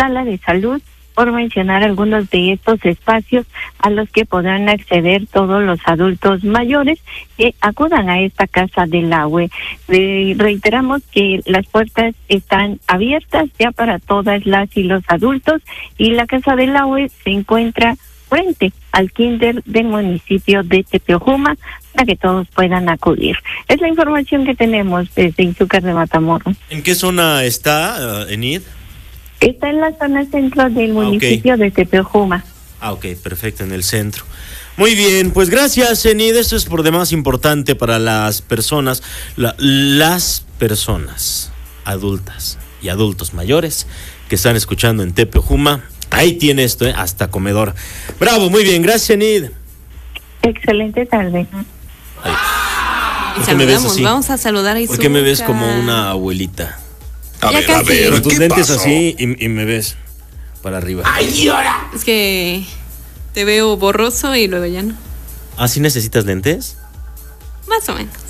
sala de salud, por mencionar algunos de estos espacios a los que podrán acceder todos los adultos mayores que acudan a esta Casa del Agua. Reiteramos que las puertas están abiertas ya para todas las y los adultos, y la Casa del Agua se encuentra frente al kinder del municipio de Tepeojuma para que todos puedan acudir. Es la información que tenemos desde Izúcar de Matamoros. ¿En qué zona está, Enid? Está en la zona centro del municipio de Tepeojuma. Ok, perfecto, en el centro. Muy bien, pues gracias, Enid. Esto es por demás importante para las personas, las personas adultas y adultos mayores que están escuchando en Tepeojuma. Ahí tiene esto, hasta comedor. Bravo, muy bien, gracias, Enid. Excelente tarde. ¿Por qué me ves así? Vamos a saludar a Izúcar. ¿Por qué me ves como una abuelita? A ver, Con tus ¿qué lentes pasó? así y me ves para arriba. ¡Ay, ahora! Es que te veo borroso y luego ya no. ¿Ah, sí necesitas lentes? Más o menos.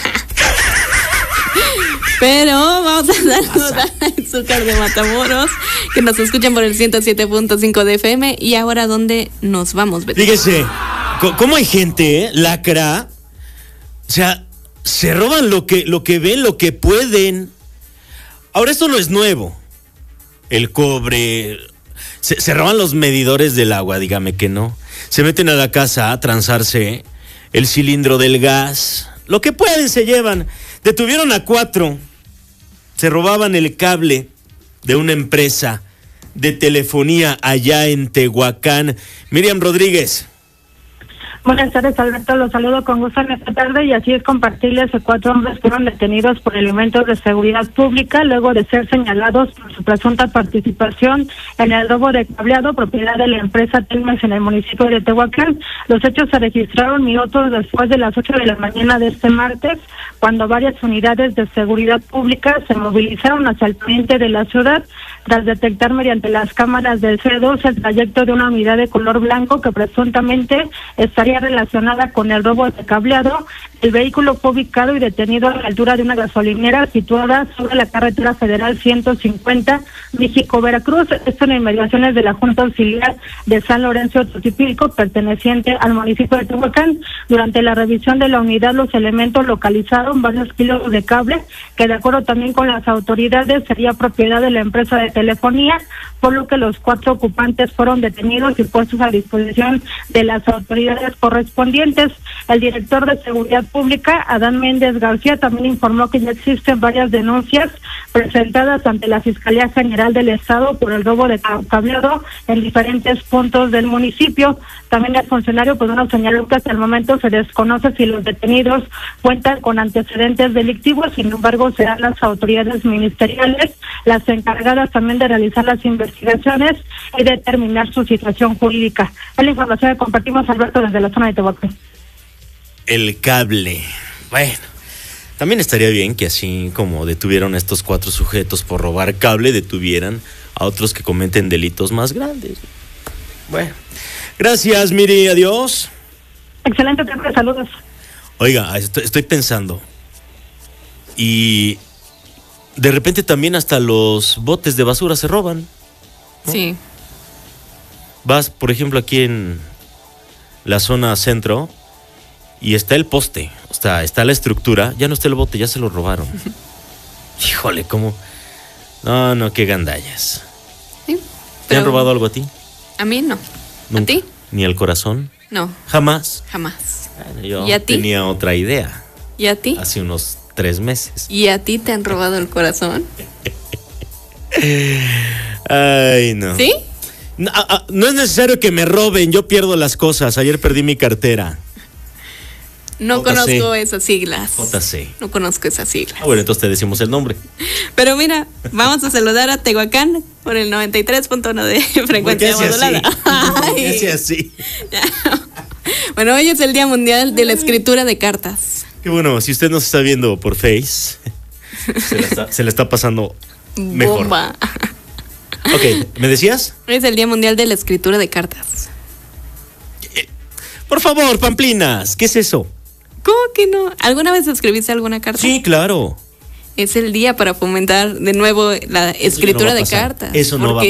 Pero vamos a saludar a Izúcar de Matamoros, que nos escuchan por el 107.5 de FM. Y ahora, ¿dónde nos vamos, Beto? Fíjese, ¿cómo hay gente, lacra? O sea, se roban lo que ven, lo que pueden. Ahora, esto no es nuevo. El cobre, se roban los medidores del agua, dígame que no. Se meten a la casa a transarse el cilindro del gas. Lo que pueden se llevan. Detuvieron a 4. Se robaban el cable de una empresa de telefonía allá en Tehuacán. Miriam Rodríguez. Buenas tardes, Alberto, los saludo con gusto en esta tarde, y así es compartirles que 4 hombres fueron detenidos por elementos de seguridad pública luego de ser señalados por su presunta participación en el robo de cableado propiedad de la empresa Telmex en el municipio de Tehuacán. Los hechos se registraron minutos después de las 8 de la mañana de este martes, cuando varias unidades de seguridad pública se movilizaron hacia el poniente de la ciudad tras detectar mediante las cámaras del C2 el trayecto de una unidad de color blanco que presuntamente estaría relacionada con el robo de cableado. El vehículo fue ubicado y detenido a la altura de una gasolinera situada sobre la carretera federal 150 México-Veracruz. Esto en inmediaciones de la Junta Auxiliar de San Lorenzo Totipilco, perteneciente al municipio de Tehuacán. Durante la revisión de la unidad, los elementos localizaron varios kilos de cable que, de acuerdo también con las autoridades, sería propiedad de la empresa de telefonía, por lo que los 4 ocupantes fueron detenidos y puestos a disposición de las autoridades correspondientes. El director de Seguridad Pública, Adán Méndez García, también informó que ya existen varias denuncias presentadas ante la Fiscalía General del Estado por el robo de cableado en diferentes puntos del municipio. También el funcionario señaló que hasta el momento se desconoce si los detenidos cuentan con antecedentes delictivos. Sin embargo, serán las autoridades ministeriales las encargadas también de realizar las investigaciones y determinar su situación jurídica. Es la información que compartimos, Alberto, desde la zona de Tehuacán. El cable. Bueno, también estaría bien que así como detuvieron a estos 4 sujetos por robar cable, detuvieran a otros que cometen delitos más grandes. Bueno, gracias, Miri, adiós. Excelente tarde, saludos. Oiga, estoy pensando, y de repente también hasta los botes de basura se roban, ¿no? Sí. Vas, por ejemplo, aquí en la zona centro y está el poste, o sea, está la estructura, ya no está el bote, ya se lo robaron. Híjole, ¿cómo? No, qué gandallas. Sí, ¿Te han robado algo a ti? A mí no. ¿Nunca? ¿A ti? ¿Ni el corazón? No. ¿Jamás? Jamás. Bueno, yo ¿Y a ti? tenía otra idea. ¿Y a ti? Hace unos 3 meses. ¿Y a ti te han robado el corazón? Ay, no. ¿Sí? No es necesario que me roben, yo pierdo las cosas. Ayer perdí mi cartera. No JC. Conozco esas siglas. JC. No conozco esas siglas. Bueno, entonces te decimos el nombre. Pero mira, vamos a saludar a Tehuacán por el 93.1 de frecuencia modulada. ¿Por qué hace así? Bueno, hoy es el Día Mundial de la Escritura de Cartas. Qué bueno, si usted nos está viendo por Face, se la está pasando mejor. Bomba. Ok, ¿me decías? Hoy es el Día Mundial de la Escritura de Cartas. Por favor, Pamplinas, ¿qué es eso? ¿Cómo que no? ¿Alguna vez escribiste alguna carta? Sí, claro. Es el día para fomentar de nuevo la escritura de cartas. Eso no va a